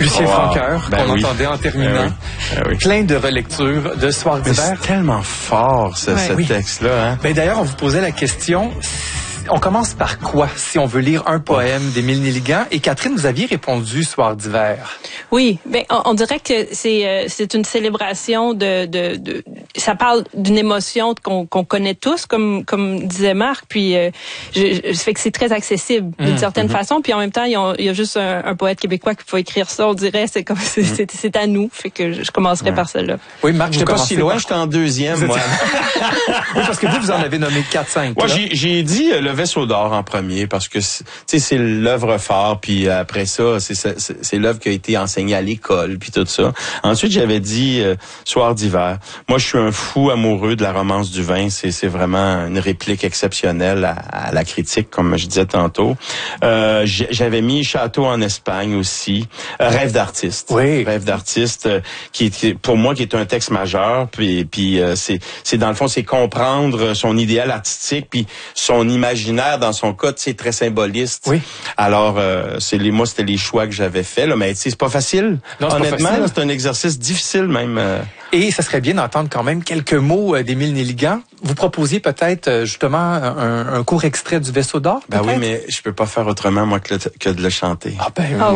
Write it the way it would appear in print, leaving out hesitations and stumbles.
Lucien Francoeur, qu'on entendait en terminant. Oui. Plein de relectures de Soir d'hiver. C'est tellement fort, ce texte-là. Hein? Ben, d'ailleurs, on vous posait la question... On commence par quoi, si on veut lire un poème d'Émile Nelligan? Et Catherine, vous aviez répondu Soir d'hiver. Oui, ben on dirait que c'est une célébration ça parle d'une émotion qu'on connaît tous, comme disait Marc. Puis je fait que c'est très accessible d'une certaine façon. Puis en même temps, il y a juste un poète québécois qui peut écrire ça. On dirait c'est comme c'est à nous. Fait que je commencerai par celle-là. Oui, Marc, j'étais pas si loin, j'étais en deuxième, moi. Oui, parce que vous en avez nommé 4-5. Moi, j'ai dit Le Vaisseau d'or en premier parce que c'est l'œuvre phare, puis après ça, c'est l'œuvre qui a été enseignée à l'école, puis tout ça. Ensuite, j'avais dit Soir d'hiver. Moi, je suis un fou amoureux de la romance du vin. C'est vraiment une réplique exceptionnelle à la critique, comme je disais tantôt. J'avais mis Château en Espagne aussi. Rêve d'artiste. Oui. Rêve d'artiste, qui pour moi, qui est un texte majeur. Puis c'est dans le fond, c'est comprendre son idéal artistique, puis son imaginaire. Dans son cas, c'est très symboliste. Oui. Alors, moi, c'était les choix que j'avais faits, là. Mais c'est pas facile. Non, honnêtement, pas facile. C'est un exercice difficile, même. Et ça serait bien d'entendre quand même quelques mots d'Émile Nelligan. Vous proposiez peut-être, justement, un court extrait du Vaisseau d'or, Ben oui, mais je peux pas faire autrement, moi, que de le chanter. Ah ben